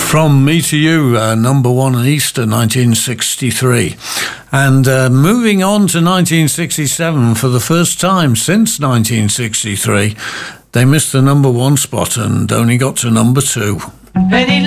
From Me to You, number one in Easter 1963. And moving on to 1967, for the first time since 1963, they missed the number one spot and only got to number two. Penny